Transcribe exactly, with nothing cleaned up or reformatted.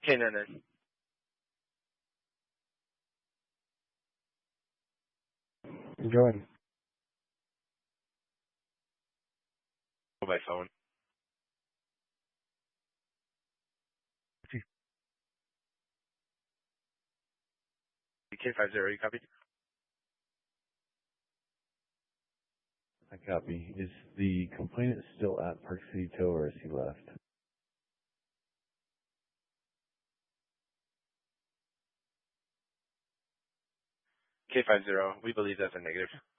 K nine nine. Going. By phone. K five zero, you copy? I copy. Is the complainant still at Park City Tow or has he left? K five zero, we believe that's a negative.